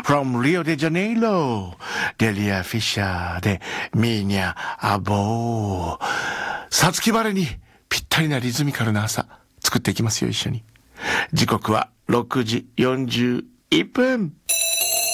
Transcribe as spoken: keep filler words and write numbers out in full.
from Rio de Janeiro デリア・フィッシャーでミーニャ・アボー。さつき晴れにぴったりなリズミカルな朝作っていきますよ、一緒に。時刻はろくじよんじゅういっぷん。